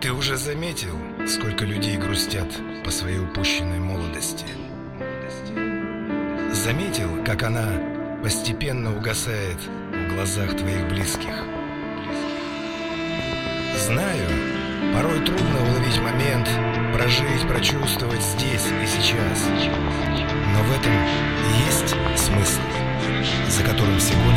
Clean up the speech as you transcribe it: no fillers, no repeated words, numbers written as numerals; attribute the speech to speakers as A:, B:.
A: Ты уже заметил, сколько людей грустят по своей упущенной молодости? Заметил, как она постепенно угасает в глазах твоих близких? Знаю, порой трудно уловить момент, прожить, прочувствовать здесь и сейчас. Но в этом и есть смысл, за которым всего